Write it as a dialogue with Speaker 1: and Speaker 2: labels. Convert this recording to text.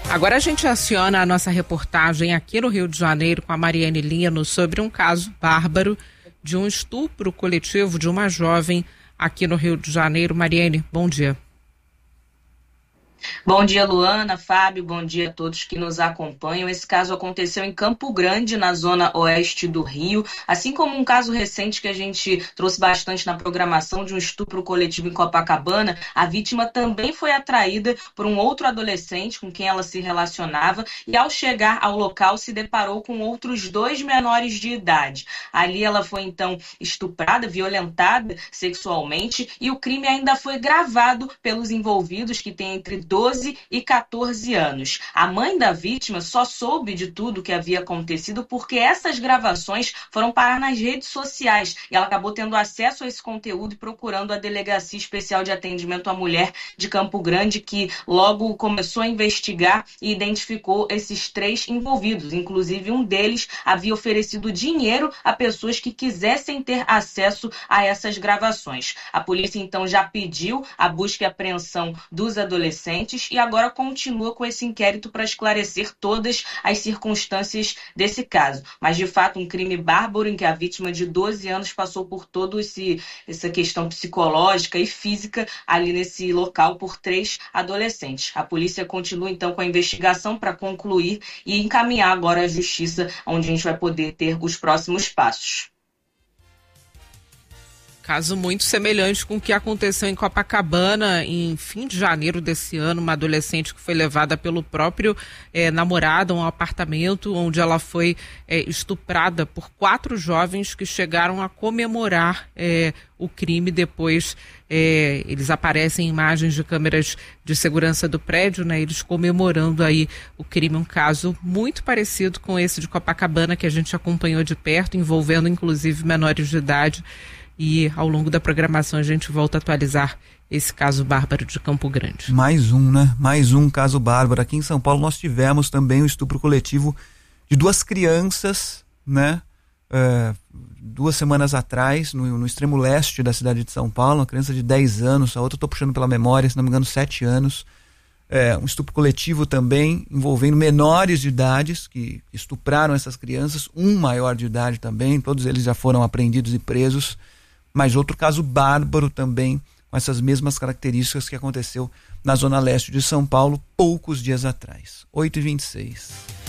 Speaker 1: Agora a gente aciona a nossa reportagem aqui no Rio de Janeiro com a Mariane Lino sobre um caso bárbaro de um estupro coletivo de uma jovem aqui no Rio de Janeiro. Mariane, bom dia.
Speaker 2: Bom dia, Luana, Fábio, bom dia a todos que nos acompanham. Esse caso aconteceu em Campo Grande, na zona oeste do Rio, assim como um caso recente que a gente trouxe bastante na programação de um estupro coletivo em Copacabana. A vítima também foi atraída por um outro adolescente com quem ela se relacionava e, ao chegar ao local, se deparou com outros 2 menores de idade. Ali ela foi, então, estuprada, violentada sexualmente, e o crime ainda foi gravado pelos envolvidos, que têm entre 12 e 14 anos. A mãe da vítima só soube de tudo que havia acontecido porque essas gravações foram parar nas redes sociais e ela acabou tendo acesso a esse conteúdo e procurando a Delegacia Especial de Atendimento à Mulher de Campo Grande, que logo começou a investigar e identificou esses 3 envolvidos. Inclusive, um deles havia oferecido dinheiro a pessoas que quisessem ter acesso a essas gravações. A polícia, então, já pediu a busca e apreensão dos adolescentes e agora continua com esse inquérito para esclarecer todas as circunstâncias desse caso. Mas, de fato, um crime bárbaro em que a vítima de 12 anos passou por toda essa questão psicológica e física ali nesse local por 3 adolescentes. A polícia continua, então, com a investigação para concluir e encaminhar agora à justiça, onde a gente vai poder ter os próximos passos.
Speaker 1: Caso muito semelhante com o que aconteceu em Copacabana em fim de janeiro desse ano, uma adolescente que foi levada pelo próprio namorado a um apartamento onde ela foi estuprada por 4 jovens que chegaram a comemorar o crime. Depois eles aparecem em imagens de câmeras de segurança do prédio, né, eles comemorando aí o crime, um caso muito parecido com esse de Copacabana que a gente acompanhou de perto, envolvendo inclusive menores de idade. E ao longo da programação a gente volta a atualizar esse caso bárbaro de Campo Grande.
Speaker 3: Mais um, né? Mais um caso bárbaro. Aqui em São Paulo nós tivemos também o estupro coletivo de 2 crianças, né? 2 semanas atrás, no extremo leste da cidade de São Paulo, uma criança de 10 anos, a outra eu tô puxando pela memória, se não me engano 7 anos. Um estupro coletivo também envolvendo menores de idades que estupraram essas crianças, um maior de idade também, todos eles já foram apreendidos e presos. Mas outro caso bárbaro também, com essas mesmas características, que aconteceu na zona leste de São Paulo poucos dias atrás. 8h26.